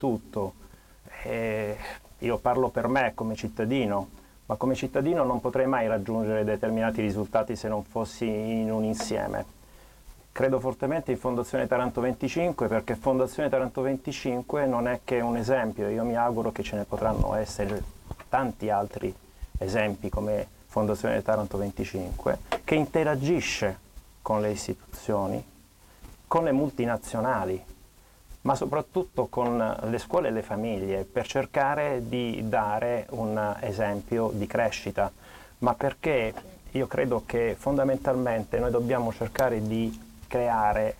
tutto. Io parlo per me come cittadino, ma come cittadino non potrei mai raggiungere determinati risultati se non fossi in un insieme. Credo fortemente in Fondazione Taranto 25 perché Fondazione Taranto 25 non è che un esempio, io mi auguro che ce ne potranno essere tanti altri esempi come Fondazione Taranto 25, che interagisce con le istituzioni, con le multinazionali, ma soprattutto con le scuole e le famiglie, per cercare di dare un esempio di crescita, ma perché io credo che fondamentalmente noi dobbiamo cercare di creare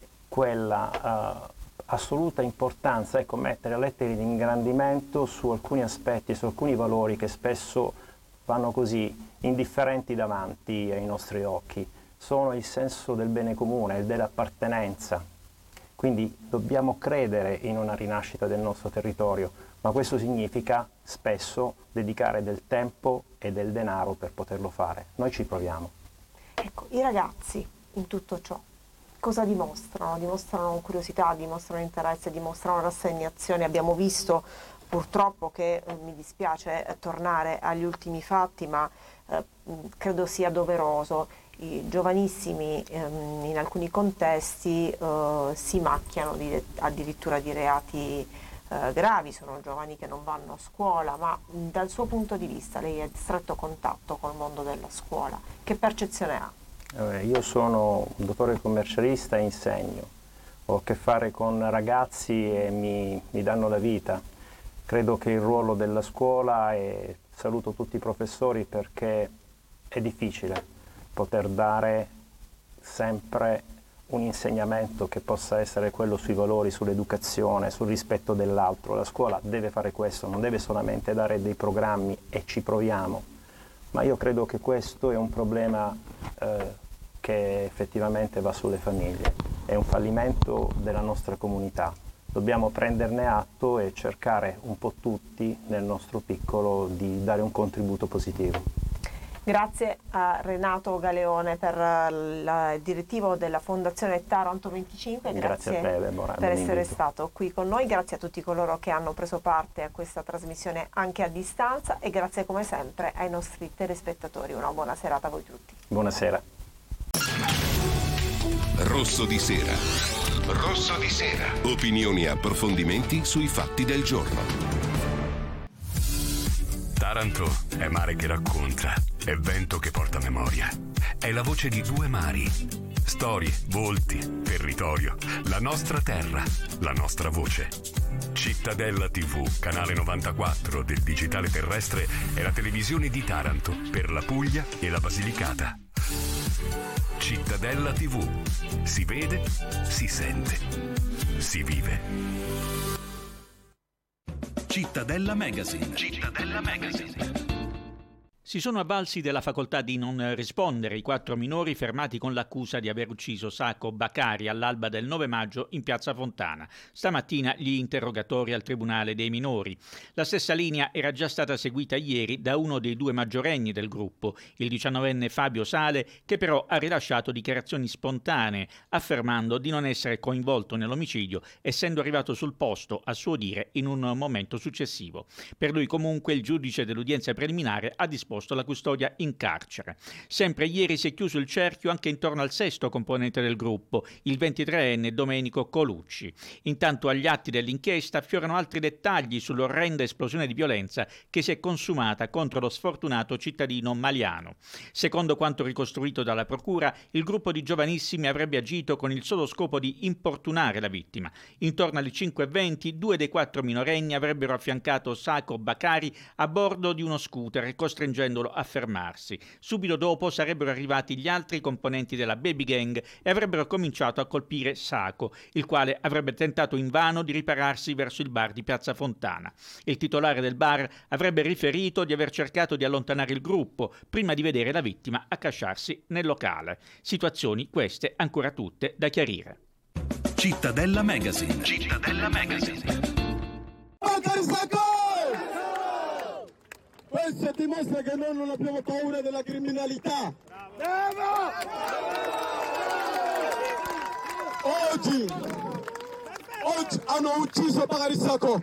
quella assoluta importanza, ecco, mettere lettere di ingrandimento su alcuni aspetti, su alcuni valori che spesso vanno così indifferenti davanti ai nostri occhi. Sono il senso del bene comune, dell'appartenenza. Quindi dobbiamo credere in una rinascita del nostro territorio, ma questo significa spesso dedicare del tempo e del denaro per poterlo fare. Noi ci proviamo. Ecco, i ragazzi in tutto ciò cosa dimostrano? Dimostrano curiosità, dimostrano interesse, dimostrano rassegnazione. Abbiamo visto purtroppo che, mi dispiace tornare agli ultimi fatti, ma credo sia doveroso. I giovanissimi in alcuni contesti si macchiano addirittura di reati gravi, sono giovani che non vanno a scuola, ma dal suo punto di vista lei è in stretto contatto col mondo della scuola, che percezione ha? Io sono un dottore commercialista e insegno, ho a che fare con ragazzi e mi danno la vita. Credo che il ruolo della scuola, e saluto tutti i professori perché è difficile poter dare sempre un insegnamento che possa essere quello sui valori, sull'educazione, sul rispetto dell'altro. La scuola deve fare questo, non deve solamente dare dei programmi e ci proviamo, ma io credo che questo è un problema che effettivamente va sulle famiglie, è un fallimento della nostra comunità. Dobbiamo prenderne atto e cercare un po' tutti nel nostro piccolo di dare un contributo positivo. Grazie a Renato Galeone, per il direttivo della Fondazione Taranto 25, grazie a te, Deborah, per essere stato qui con noi, grazie a tutti coloro che hanno preso parte a questa trasmissione anche a distanza e grazie come sempre ai nostri telespettatori. Una buona serata a voi tutti. Buonasera. Rosso di sera. Rosso di sera. Opinioni e approfondimenti sui fatti del giorno. Taranto è mare che racconta, è vento che porta memoria. È la voce di due mari. Storie, volti, territorio, la nostra terra, la nostra voce. Cittadella TV, canale 94 del digitale terrestre, è la televisione di Taranto per la Puglia e la Basilicata. Cittadella TV. Si vede, si sente, si vive. Cittadella Magazine. Cittadella Magazine. Si sono avvalsi della facoltà di non rispondere i 4 minori fermati con l'accusa di aver ucciso Sacco Bakari all'alba del 9 maggio in piazza Fontana. Stamattina gli interrogatori al Tribunale dei minori. La stessa linea era già stata seguita ieri da uno dei 2 maggiorenni del gruppo, il 19enne Fabio Sale, che però ha rilasciato dichiarazioni spontanee, affermando di non essere coinvolto nell'omicidio, essendo arrivato sul posto, a suo dire, in un momento successivo. Per lui comunque il giudice dell'udienza preliminare ha disposto la custodia in carcere. Sempre ieri si è chiuso il cerchio anche intorno al sesto componente del gruppo, il 23enne Domenico Colucci. Intanto agli atti dell'inchiesta affiorano altri dettagli sull'orrenda esplosione di violenza che si è consumata contro lo sfortunato cittadino maliano. Secondo quanto ricostruito dalla procura, il gruppo di giovanissimi avrebbe agito con il solo scopo di importunare la vittima. Intorno alle 5:20 2 dei 4 minorenni avrebbero affiancato Sacco Bakari a bordo di uno scooter, costringendolo a fermarsi. Subito dopo sarebbero arrivati gli altri componenti della baby gang e avrebbero cominciato a colpire Sacco, il quale avrebbe tentato invano di ripararsi verso il bar di piazza Fontana. Il titolare del bar avrebbe riferito di aver cercato di allontanare il gruppo prima di vedere la vittima accasciarsi nel locale. Situazioni queste ancora tutte da chiarire. Cittadella Magazine. Cittadella Magazine. Questo dimostra che noi non abbiamo paura della criminalità. Bravo! Oggi hanno ucciso Bakari Sacco.